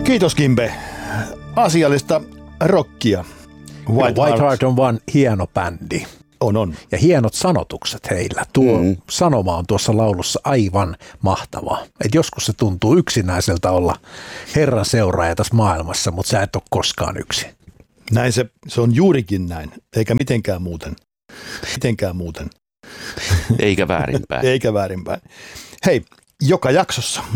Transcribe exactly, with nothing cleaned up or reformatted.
Kiitos Kimbe. Asiallista rockia. White, White Heart on vaan hieno bändi. On, on. Ja hienot sanotukset heillä. Tuo mm. sanoma on tuossa laulussa aivan mahtava. Et joskus se tuntuu yksinäiseltä olla Herran seuraaja tässä maailmassa, mutta sä et ole koskaan yksin. Näin se, se on juurikin näin, eikä mitenkään muuten. Mitenkään muuten. Eikä väärinpäin. Eikä väärinpäin. Hei, joka jaksossa